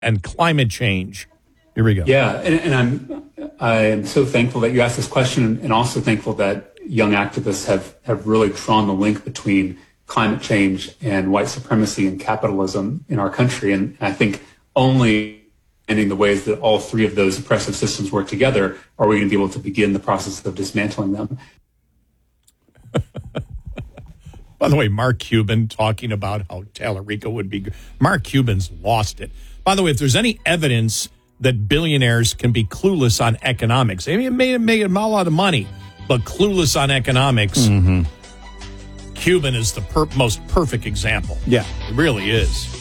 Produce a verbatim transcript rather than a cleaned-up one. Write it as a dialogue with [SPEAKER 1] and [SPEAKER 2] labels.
[SPEAKER 1] and climate change. Here we go.
[SPEAKER 2] Yeah, and, and I'm I'm so thankful that you asked this question, and also thankful that young activists have, have really drawn the link between climate change and white supremacy and capitalism in our country. And I think only ending the ways that all three of those oppressive systems work together are we going to be able to begin the process of dismantling them.
[SPEAKER 1] By the way, Mark Cuban talking about how Tallarico would be good. Mark Cuban's lost it. By the way, if there's any evidence that billionaires can be clueless on economics, I mean, it may have made him a lot of money, but clueless on economics, mm-hmm. Cuban is the per- most perfect example.
[SPEAKER 3] Yeah.
[SPEAKER 1] It really is.